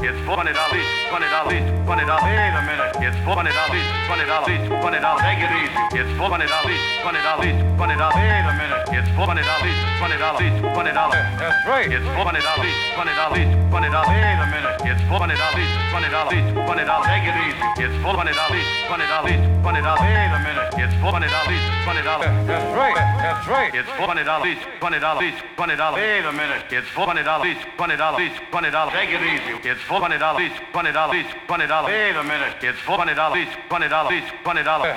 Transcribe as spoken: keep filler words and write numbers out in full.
It's twenty dollars each. Twenty dollars each. Twenty dollars. Wait a minute. It's twenty dollars each. Twenty dollars each. Twenty dollars. Take it easy. It's twenty dollars each. Twenty dollars each. Twenty dollars. Wait a minute. It's twenty dollars each. Twenty dollars each. Twenty dollars. That's right. It's twenty dollars each. Twenty dollars each. Twenty dollars. Wait a minute. It's twenty dollars each. Twenty dollars each. Twenty dollars. Take it easy. It's twenty dollars each. Twenty dollars each. Twenty dollars. Wait a minute. It's twenty dollars each. Twenty dollars. That's right. That's right. It's twenty dollars each. Twenty dollars each. Twenty dollars. Wait a minute. It's twenty dollars each. Twenty dollars each. Twenty dollars. Take it easy. It's twenty dollars each. Twenty dollars each. Twenty dollars. Wait a minute. It's twenty dollars each. Twenty dollars each. Twenty dollars.